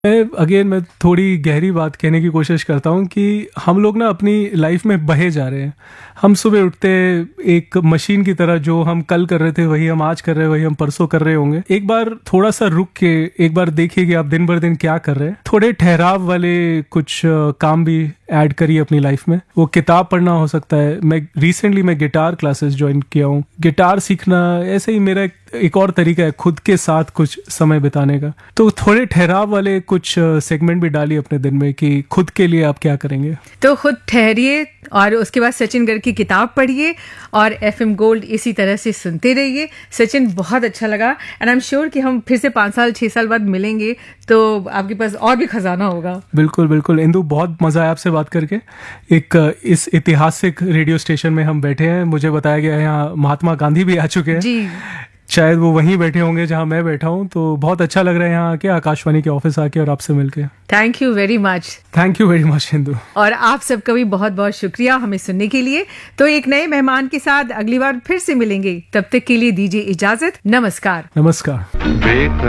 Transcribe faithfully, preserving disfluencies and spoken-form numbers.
मैं अगेन मैं थोड़ी गहरी बात कहने की कोशिश करता हूँ कि हम लोग ना अपनी लाइफ में बहे जा रहे हैं। हम सुबह उठते एक मशीन की तरह, जो हम कल कर रहे थे वही हम आज कर रहे हैं, वही हम परसों कर रहे होंगे। एक बार थोड़ा सा रुक के एक बार देखिए कि आप दिन भर दिन क्या कर रहे हैं। थोड़े ठहराव वाले कुछ काम भी ऐड करिए अपनी लाइफ में। वो किताब पढ़ना हो सकता है। मैं रिसेंटली मैं गिटार क्लासेस ज्वाइन किया हूँ। गिटार सीखना ऐसे ही मेरा एक, एक और तरीका है खुद के साथ कुछ समय बिताने का। तो थोड़े ठहराव वाले कुछ सेगमेंट भी डालिए अपने दिन में कि खुद के लिए आप क्या करेंगे। तो खुद ठहरिए और उसके बाद सचिन गर्ग की किताब पढ़िए और एफएम गोल्ड इसी तरह से सुनते रहिए। सचिन, बहुत अच्छा लगा एंड आई एम श्योर कि हम फिर से पाँच साल छह साल बाद मिलेंगे तो आपके पास और भी खजाना होगा। बिल्कुल बिल्कुल इंदु, बहुत मजा आया आपसे बात करके। एक इस ऐतिहासिक रेडियो स्टेशन में हम बैठे हैं। मुझे बताया गया है यहाँ महात्मा गांधी भी आ चुके हैं जी। शायद वो वहीं बैठे होंगे जहां मैं बैठा हूं। तो बहुत अच्छा लग रहा है यहाँ आके, आकाशवाणी के ऑफिस आके और आपसे मिलके। Thank you very much. Thank you very much Indu. और आप सबका भी बहुत बहुत शुक्रिया हमें सुनने के लिए। तो एक नए मेहमान के साथ अगली बार फिर से मिलेंगे। तब तक के लिए दीजिए इजाजत। नमस्कार। नमस्कार।